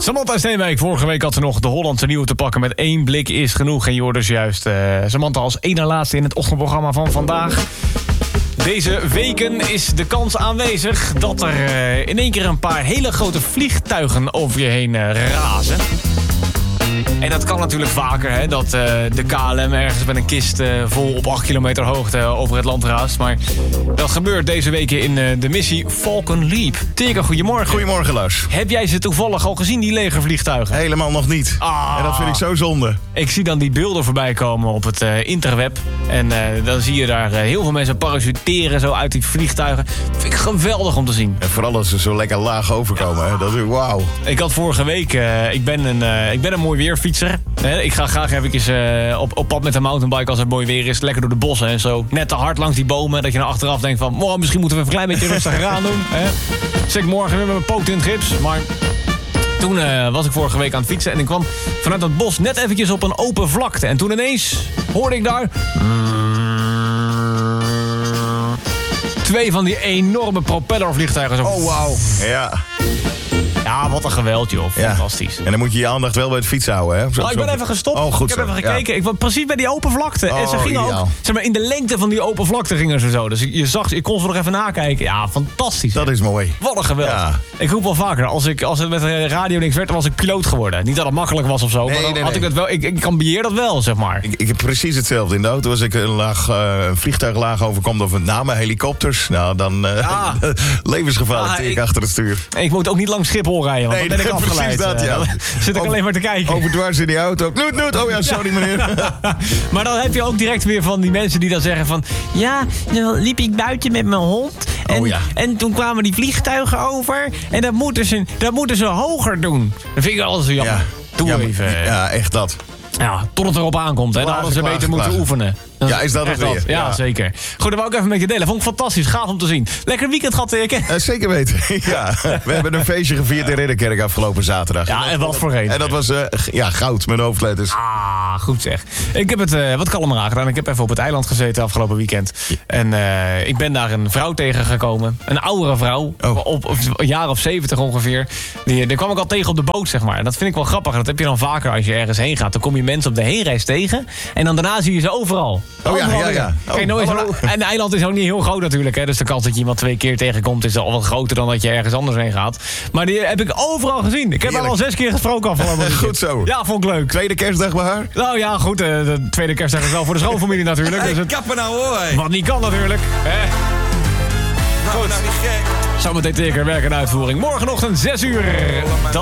Samantha Steenwijk, vorige week had ze nog de Hollandse nieuwe te pakken met 1 blik is genoeg. En je hoort dus juist Samantha als één na laatste in het ochtendprogramma van vandaag. Deze weken is de kans aanwezig dat er in één keer een paar hele grote vliegtuigen over je heen razen. En dat kan natuurlijk vaker, hè, dat de KLM ergens met een kist vol op 8 kilometer hoogte over het land raast. Maar dat gebeurt deze weken in de missie Falcon Leap. Tirke, goedemorgen. Goedemorgen, Lars. Heb jij ze toevallig al gezien, die legervliegtuigen? Helemaal nog niet. En dat vind ik zo zonde. Ik zie dan die beelden voorbij komen op het interweb. En dan zie je daar heel veel mensen parachuteren zo uit die vliegtuigen. Dat vind ik geweldig om te zien. En vooral als ze zo lekker laag overkomen. Hè? Dat is wauw. Ik had vorige week... ik ben een mooi weerfietser. Ik ga graag even op pad met een mountainbike als het mooi weer is. Lekker door de bossen en zo. Net te hard langs die bomen. Dat je dan achteraf denkt van... Wow, misschien moeten we even een klein beetje rustiger aan doen. Zit ik morgen weer met mijn poot in het gips. Maar toen was ik vorige week aan het fietsen. En ik kwam vanuit dat bos net eventjes op een open vlakte. En toen ineens hoorde ik daar... 2 van die enorme propellervliegtuigen. Zo. Oh, wauw. Ja. Ja, wat een geweld, joh. Fantastisch. En dan moet je je aandacht wel bij het fietsen houden, hè? Ik ben even gestopt. Oh, goed ik heb even gekeken. Ja. Ik was precies bij die open vlakte. En ze gingen ook, zeg maar, in de lengte van die open vlakte gingen ze zo. Dus ik kon ze nog even nakijken. Ja, fantastisch. Dat is mooi. Wat een geweld. Ja. Ik roep wel vaker, als het met de radio niks werd, dan was ik piloot geworden. Niet dat het makkelijk was of zo, maar dan had ik dat wel. Ik ambieer dat wel, zeg maar. Ik heb precies hetzelfde. In de auto als ik een vliegtuig laag overkomt of met name helikopters. Nou, dan levensgevaarlijk achter het stuur. Ik moet ook niet langs Schiphol rijden, want dan ben ik afgeleid. Precies dat, ja. Zit ik alleen maar te kijken. Overdwars in die auto. Noet. Oh ja, sorry meneer. Maar dan heb je ook direct weer van die mensen die dan zeggen van... Ja, dan liep ik buiten met mijn hond. En toen kwamen die vliegtuigen over. En dat moeten ze hoger doen. Dat vind ik alles zo jammer. Doe even. Ja, echt dat. Ja, tot het erop aankomt. Hè. Dan hadden ze beter moeten oefenen. Ja, is dat het weer? Ja, zeker. Goed, dat wou ik even met je delen. Vond ik fantastisch. Gaaf om te zien. Lekker weekend gehad, Tirke. Zeker weten. Ja. We hebben een feestje gevierd in Ridderkerk afgelopen zaterdag. Ja, en wat voor een. En dat was goud met hoofdletters. Ah, goed zeg. Ik heb het wat kalmer aangedaan. Ik heb even op het eiland gezeten afgelopen weekend. En ik ben daar een vrouw tegengekomen. Een oudere vrouw. Op een jaar of 70 ongeveer. Die kwam ik al tegen op de boot, zeg maar. En dat vind ik wel grappig. Dat heb je dan vaker als je ergens heen gaat. Dan kom je mensen op de heenreis tegen. En dan daarna zie je ze overal. Oh ja. En de eiland is ook niet heel groot natuurlijk. Hè? Dus de kans dat je iemand 2 keer tegenkomt is al wat groter dan dat je ergens anders heen gaat. Maar die heb ik overal gezien. Ik heb haar al 6 keer gesproken afgelopen. Goed zo. Ja, vond ik leuk. Tweede kerstdag bij haar? Nou ja, goed. De tweede kerstdag is wel voor de schoonfamilie natuurlijk. Hey, dus kappen nou hoor. Wat niet kan natuurlijk. Nou, niet gek. Zometeen Tirke werk en uitvoering. Morgenochtend 6 uur. Dan